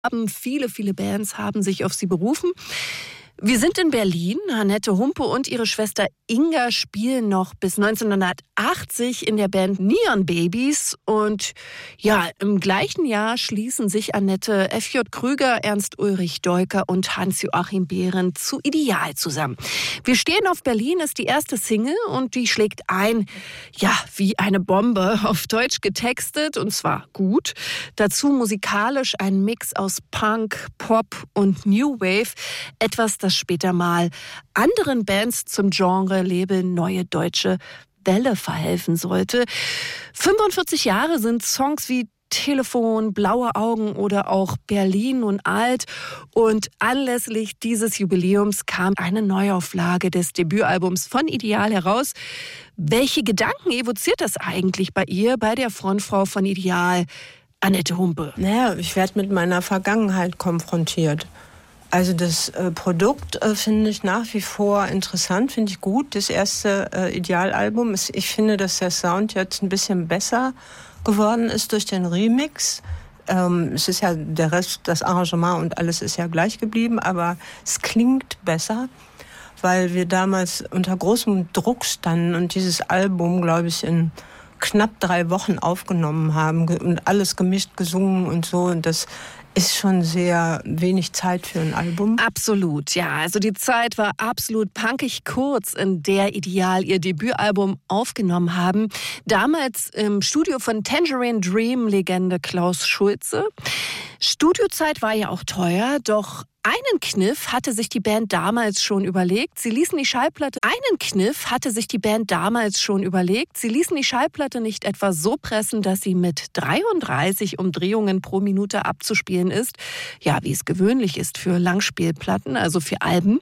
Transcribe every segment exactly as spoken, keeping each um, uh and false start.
Viele, viele Bands haben sich auf sie berufen. Wir sind in Berlin. Annette Humpe und ihre Schwester Inga spielen noch bis neunzehnhundertachtzig in der Band Neon Babies. Und ja, im gleichen Jahr schließen sich Annette, F J Krüger, Ernst Ulrich Deuker und Hans-Joachim Behrendt zu Ideal zusammen. Wir stehen auf Berlin ist die erste Single und die schlägt ein, ja, wie eine Bombe, auf Deutsch getextet und zwar gut. Dazu musikalisch ein Mix aus Punk, Pop und New Wave. Etwas, das später mal anderen Bands zum Genre-Label Neue Deutsche Welle verhelfen sollte. fünfundvierzig Jahre sind Songs wie Telefon, Blaue Augen oder auch Berlin und alt. Und anlässlich dieses Jubiläums kam eine Neuauflage des Debütalbums von Ideal heraus. Welche Gedanken evoziert das eigentlich bei ihr, bei der Frontfrau von Ideal, Annette Humpe? Naja, ich werde mit meiner Vergangenheit konfrontiert. Also das äh, Produkt äh, finde ich nach wie vor interessant, finde ich gut. Das erste äh, Idealalbum, ist, ich finde, dass der Sound jetzt ein bisschen besser geworden ist durch den Remix. Ähm, es ist ja der Rest, das Arrangement und alles ist ja gleich geblieben, aber es klingt besser, weil wir damals unter großem Druck standen und dieses Album, glaube ich, in knapp drei Wochen aufgenommen haben und alles gemischt, gesungen und so. Und das ist schon sehr wenig Zeit für ein Album. Absolut, ja. Also die Zeit war absolut punkig kurz, in der Ideal ihr Debütalbum aufgenommen haben. Damals im Studio von Tangerine Dream-Legende Klaus Schulze. Studiozeit war ja auch teuer, doch einen Kniff hatte sich die Band damals schon überlegt. Sie ließen die Schallplatte Einen Kniff hatte sich die Band damals schon überlegt. Sie ließen die Schallplatte nicht etwa so pressen, dass sie mit dreiunddreißig Umdrehungen pro Minute abzuspielen ist. Ja, wie es gewöhnlich ist für Langspielplatten, also für Alben.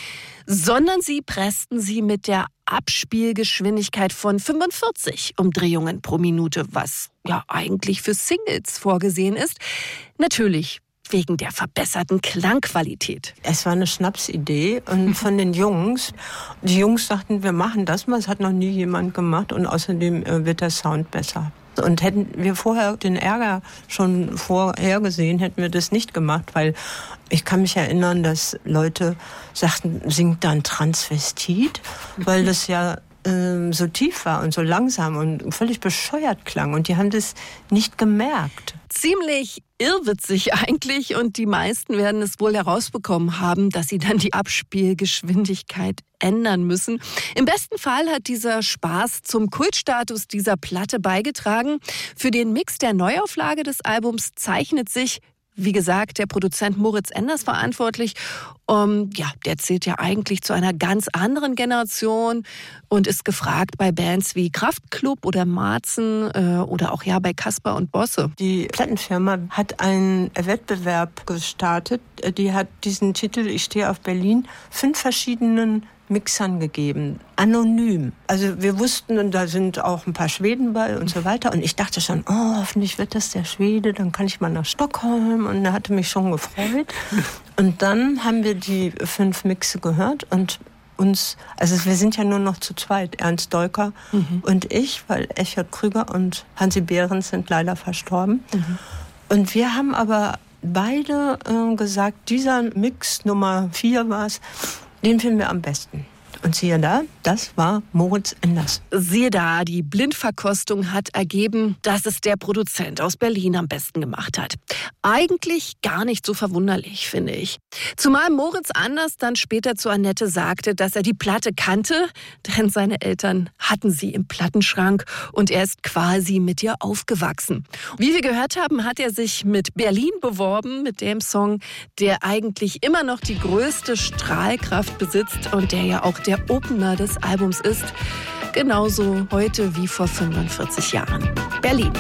Sondern sie pressten sie mit der Abspielgeschwindigkeit von fünfundvierzig Umdrehungen pro Minute, was ja eigentlich für Singles vorgesehen ist. Natürlich wegen der verbesserten Klangqualität. Es war eine Schnapsidee und von den Jungs. Die Jungs sagten, wir machen das mal, das hat noch nie jemand gemacht und außerdem wird der Sound besser. Und hätten wir vorher den Ärger schon vorhergesehen, hätten wir das nicht gemacht, weil ich kann mich erinnern, dass Leute sagten, singt dann Transvestit, weil das ja ähm, so tief war und so langsam und völlig bescheuert klang und die haben das nicht gemerkt. Ziemlich irrwitzig eigentlich und die meisten werden es wohl herausbekommen haben, dass sie dann die Abspielgeschwindigkeit ändern müssen. Im besten Fall hat dieser Spaß zum Kultstatus dieser Platte beigetragen. Für den Mix der Neuauflage des Albums zeichnet sich, wie gesagt, der Produzent Moritz Enders verantwortlich. Um, ja, der zählt ja eigentlich zu einer ganz anderen Generation und ist gefragt bei Bands wie Kraftklub oder Marzen äh, oder auch ja bei Kasper und Bosse. Die Plattenfirma hat einen Wettbewerb gestartet. Die hat diesen Titel Ich stehe auf Berlin fünf verschiedenen Mixern gegeben, anonym. Also wir wussten, und da sind auch ein paar Schweden bei und so weiter. Und ich dachte schon, oh, hoffentlich wird das der Schwede, dann kann ich mal nach Stockholm. Und er hatte mich schon gefreut. Und dann haben wir die fünf Mixe gehört und uns, also wir sind ja nur noch zu zweit, Ernst Deuker mhm. und ich, weil F J Krüger und Hansi Behrendt sind leider verstorben. Mhm. Und wir haben aber beide äh, gesagt, dieser Mix Nummer vier war es, den finden wir am besten. Und siehe da, das war Moritz Enders. Siehe da, die Blindverkostung hat ergeben, dass es der Produzent aus Berlin am besten gemacht hat. Eigentlich gar nicht so verwunderlich, finde ich. Zumal Moritz Enders dann später zu Annette sagte, dass er die Platte kannte, denn seine Eltern hatten sie im Plattenschrank und er ist quasi mit ihr aufgewachsen. Wie wir gehört haben, hat er sich mit Berlin beworben, mit dem Song, der eigentlich immer noch die größte Strahlkraft besitzt und der ja auch der Opener des Albums ist. Genauso heute wie vor fünfundvierzig Jahren. Berlin.